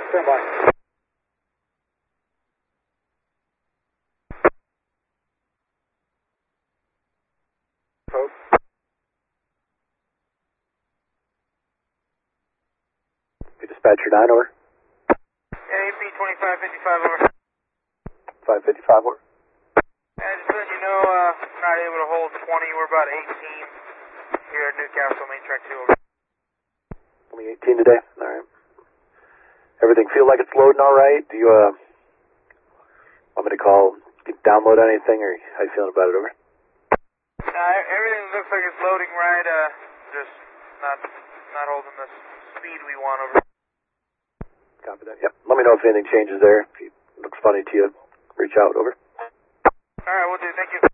Stand by. Pope. Dispatcher 9, over. AP 2555, over. 555, over. Just letting you know, not able to hold 20. We're about 18 here at Newcastle, main track 2, over. Only 18 today? Alright. Everything feel like it's loading alright? Do you, want me to call, download anything, or how you feeling about it, over? Everything looks like it's loading right, just not holding the speed we want, over. Copy that, yep. Let me know if anything changes there. If it looks funny to you, reach out, over. Alright, we'll do, thank you.